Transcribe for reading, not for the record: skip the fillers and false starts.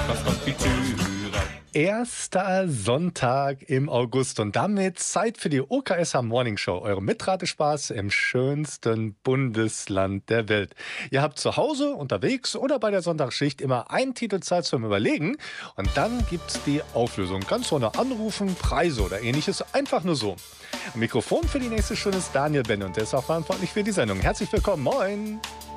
Erster Sonntag im August und damit Zeit für die OKSH Morning Show, eure Mitratespaß im schönsten Bundesland der Welt. Ihr habt zu Hause, unterwegs oder bei der Sonntagsschicht immer einen Titel Zeit zum Überlegen und dann gibt's die Auflösung. Ganz ohne Anrufen, Preise oder ähnliches, einfach nur so. Am Mikrofon für die nächste Stunde ist Daniel Benn und der ist auch verantwortlich für die Sendung. Herzlich willkommen, moin!